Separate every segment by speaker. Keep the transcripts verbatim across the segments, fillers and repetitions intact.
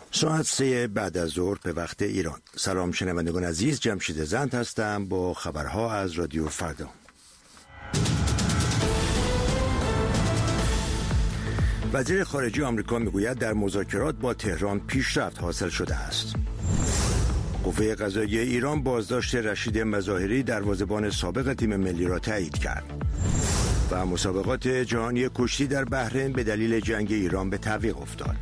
Speaker 1: ساعت سه بعد از ظهر به وقت ایران. سلام شنوندگان عزیز، جمشید زند هستم با خبرها از رادیو فردا. وزیر خارجه آمریکا میگوید در مذاکرات با تهران پیشرفت حاصل شده است. قوه قضاییه ایران بازداشت رشید مظاهری دروازه‌بان سابق تیم ملی را تایید کرد. و مسابقات جهانی کشتی در بحرین به دلیل جنگ ایران به تعویق افتاد.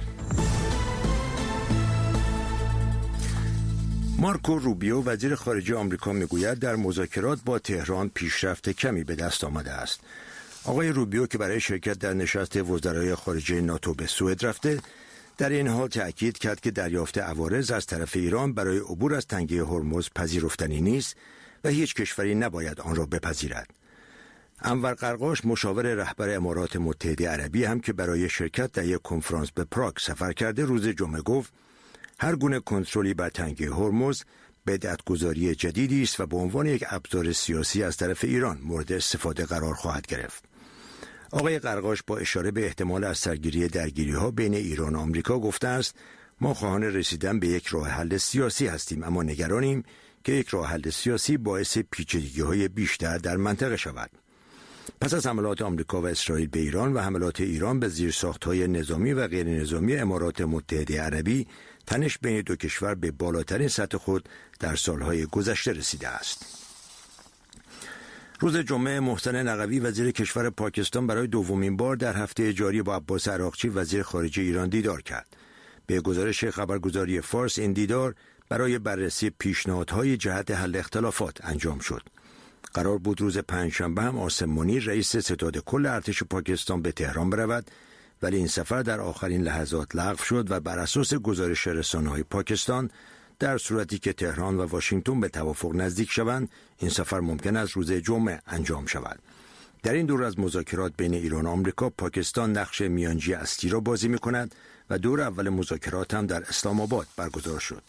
Speaker 1: مارکو روبیو وزیر خارجه آمریکا میگوید در مذاکرات با تهران پیشرفت کمی به دست آمده است. آقای روبیو که برای شرکت در نشست وزرای خارجه ناتو به سوئد رفته، در این حال تأکید کرد که دریافت عوارض از طرف ایران برای عبور از تنگه هرمز پذیرفتنی نیست و هیچ کشوری نباید آن را بپذیرد. انور قرقاش مشاور رهبر امارات متحده عربی هم که برای شرکت در یک کنفرانس به پراگ سفر کرده، روز جمعه گفت هر گونه کنترلی بر تنگه هرمز بدعت‌گذاری جدیدی است و به عنوان یک ابزار سیاسی از طرف ایران مورد استفاده قرار خواهد گرفت. آقای قرقاش با اشاره به احتمال از سرگیری درگیری‌ها بین ایران و آمریکا گفته است ما خواهان رسیدن به یک راه حل سیاسی هستیم، اما نگرانیم که یک راه حل سیاسی باعث پیچیدگی‌های بیشتر در منطقه شود. پس از حملات آمریکا و اسرائیل به ایران و حملات ایران به زیرساخت‌های نظامی و غیر نظامی امارات متحده عربی، تنش بین دو کشور به بالاترین سطح خود در سالهای گذشته رسیده است. روز جمعه محسن نقوی وزیر کشور پاکستان برای دومین بار در هفته جاری با عباس عراقچی وزیر خارجه ایران دیدار کرد. به گزارش خبرگزاری فارس این دیدار برای بررسی پیشنهادهای جهت حل اختلافات انجام شد. قرار بود روز پنجشنبه هم عاصم منیر رئیس ستاد کل ارتش پاکستان به تهران برود، ولی این سفر در آخرین لحظات لغو شد و بر اساس گزارش رسانه‌های پاکستان در صورتی که تهران و واشنگتن به توافق نزدیک شوند، این سفر ممکن است روز جمعه انجام شود. در این دور از مذاکرات بین ایران و آمریکا، پاکستان نقش میانجی اصلی را بازی می‌کند و دور اول مذاکرات هم در اسلام آباد برگزار شد.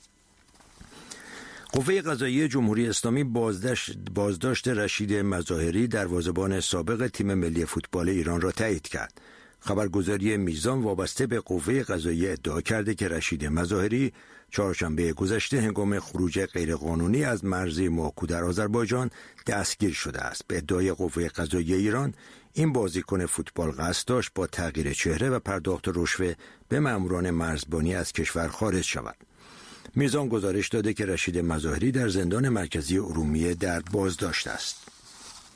Speaker 1: قوه قضاییه جمهوری اسلامی بازداشت, بازداشت رشید مظاهری دروازه‌بان سابق تیم ملی فوتبال ایران را تایید کرد. خبرگزاری میزان وابسته به قوه قضاییه ادعا کرده که رشید مظاهری چهارشنبه گذشته هنگام خروج غیرقانونی از مرزی ماکو در آذربایجان دستگیر شده است. به ادعای قوه قضاییه ایران، این بازیکن فوتبال قصد داشت با تغییر چهره و پرداخت رشوه به ماموران مرزبانی از کشور خارج شود. میزان گزارش داده که رشید مظاهری در زندان مرکزی ارومیه در بازداشت است.